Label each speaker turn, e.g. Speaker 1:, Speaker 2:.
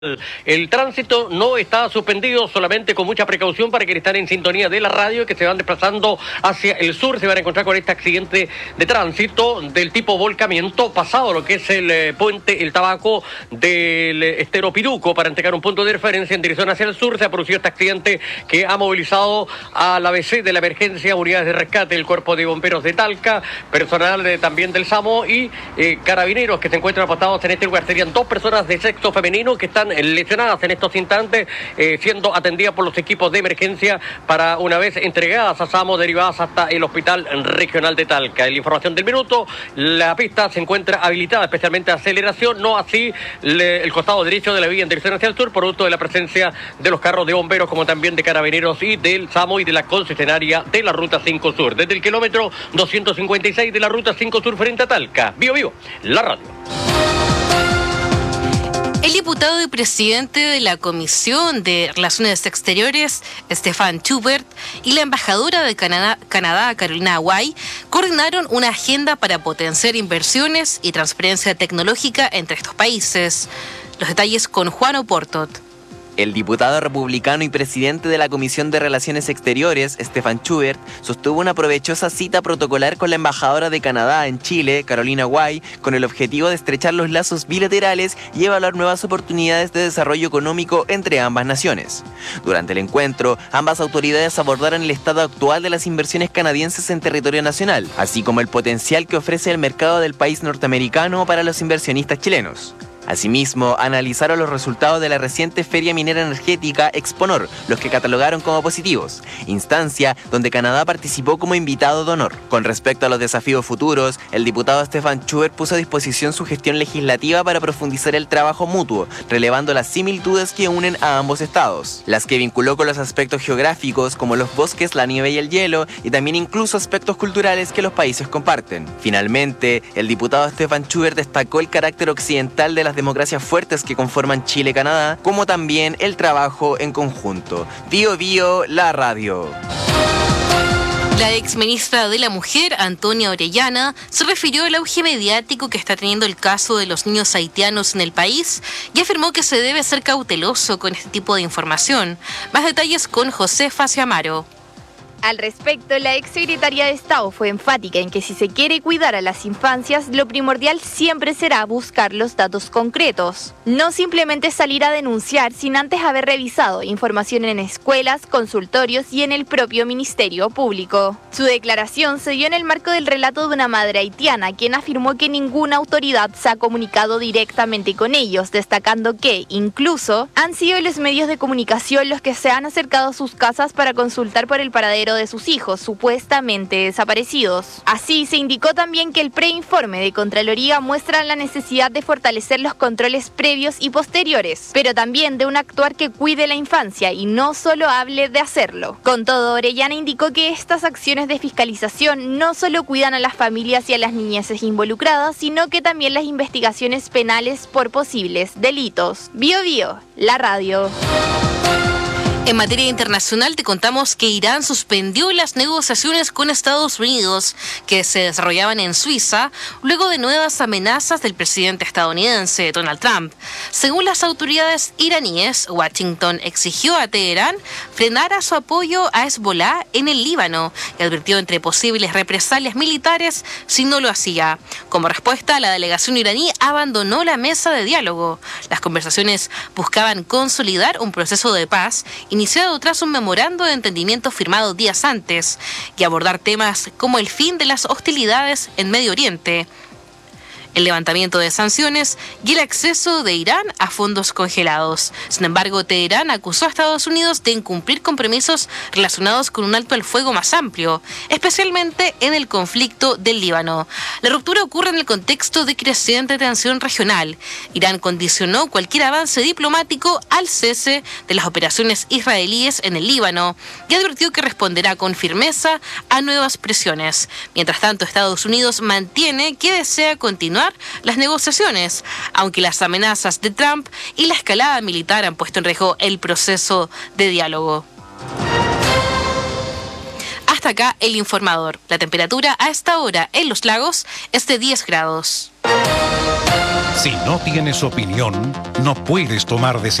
Speaker 1: El tránsito no está suspendido, solamente con mucha precaución para quienes están en sintonía de la radio, que se van desplazando hacia el sur. Se van a encontrar con este accidente de tránsito del tipo volcamiento, pasado lo que es el puente El Tabaco del Estero Piruco, para entregar un punto de referencia en dirección hacia el sur. Se ha producido este accidente que ha movilizado a la ABC de la emergencia, unidades de rescate, el cuerpo de bomberos de Talca, personal también del SAMO y carabineros que se encuentran apostados en este lugar. Serían 2 personas de sexo femenino que están lesionadas en estos instantes, siendo atendidas por los equipos de emergencia para, una vez entregadas a SAMO, derivadas hasta el Hospital Regional de Talca. En la información del minuto, la pista se encuentra habilitada, especialmente aceleración, no así el costado derecho de la vía en dirección hacia el sur, producto de la presencia de los carros de bomberos, como también de carabineros y del SAMO y de la concesionaria de la Ruta 5 Sur. Desde el kilómetro 256 de la Ruta 5 Sur frente a Talca. Vivo, la radio.
Speaker 2: El diputado y presidente de la Comisión de Relaciones Exteriores, Stefan Schubert, y la embajadora de Canadá, Carolina Guay, coordinaron una agenda para potenciar inversiones y transferencia tecnológica entre estos países. Los detalles con Juan Oportot.
Speaker 3: El diputado republicano y presidente de la Comisión de Relaciones Exteriores, Stefan Schubert, sostuvo una provechosa cita protocolar con la embajadora de Canadá en Chile, Carolina Guay, con el objetivo de estrechar los lazos bilaterales y evaluar nuevas oportunidades de desarrollo económico entre ambas naciones. Durante el encuentro, ambas autoridades abordaron el estado actual de las inversiones canadienses en territorio nacional, así como el potencial que ofrece el mercado del país norteamericano para los inversionistas chilenos. Asimismo, analizaron los resultados de la reciente Feria Minera Energética Exponor, los que catalogaron como positivos, instancia donde Canadá participó como invitado de honor. Con respecto a los desafíos futuros, el diputado Stefan Schubert puso a disposición su gestión legislativa para profundizar el trabajo mutuo, relevando las similitudes que unen a ambos estados, las que vinculó con los aspectos geográficos como los bosques, la nieve y el hielo, y también incluso aspectos culturales que los países comparten. Finalmente, el diputado Stefan Schubert destacó el carácter occidental de las democracias fuertes que conforman Chile y Canadá, como también el trabajo en conjunto. Vivo, la radio.
Speaker 2: La exministra de la Mujer, Antonia Orellana, se refirió al auge mediático que está teniendo el caso de los niños haitianos en el país y afirmó que se debe ser cauteloso con este tipo de información. Más detalles con José Faciamaro.
Speaker 4: Al respecto, la exsecretaria de Estado fue enfática en que si se quiere cuidar a las infancias, lo primordial siempre será buscar los datos concretos. No simplemente salir a denunciar sin antes haber revisado información en escuelas, consultorios y en el propio Ministerio Público. Su declaración se dio en el marco del relato de una madre haitiana, quien afirmó que ninguna autoridad se ha comunicado directamente con ellos, destacando que, incluso, han sido los medios de comunicación los que se han acercado a sus casas para consultar por el paradero de sus hijos supuestamente desaparecidos. Así, se indicó también que el preinforme de Contraloría muestra la necesidad de fortalecer los controles previos y posteriores, pero también de un actuar que cuide la infancia y no solo hable de hacerlo. Con todo, Orellana indicó que estas acciones de fiscalización no solo cuidan a las familias y a las niñeces involucradas, sino que también las investigaciones penales por posibles delitos. Vivo, la radio.
Speaker 2: En materia internacional te contamos que Irán suspendió las negociaciones con Estados Unidos que se desarrollaban en Suiza luego de nuevas amenazas del presidente estadounidense Donald Trump. Según las autoridades iraníes, Washington exigió a Teherán frenara su apoyo a Hezbollah en el Líbano y advirtió entre posibles represalias militares si no lo hacía. Como respuesta, la delegación iraní abandonó la mesa de diálogo. Las conversaciones buscaban consolidar un proceso de paz iniciado tras un memorando de entendimiento firmado días antes y abordar temas como el fin de las hostilidades en Medio Oriente, el levantamiento de sanciones y el acceso de Irán a fondos congelados. Sin embargo, Teherán acusó a Estados Unidos de incumplir compromisos relacionados con un alto al fuego más amplio, especialmente en el conflicto del Líbano. La ruptura ocurre en el contexto de creciente tensión regional. Irán condicionó cualquier avance diplomático al cese de las operaciones israelíes en el Líbano y advirtió que responderá con firmeza a nuevas presiones. Mientras tanto, Estados Unidos mantiene que desea continuar las negociaciones, aunque las amenazas de Trump y la escalada militar han puesto en riesgo el proceso de diálogo. Hasta acá el informador. La temperatura a esta hora en Los Lagos es de 10 grados.
Speaker 5: Si no tienes opinión, no puedes tomar decisiones.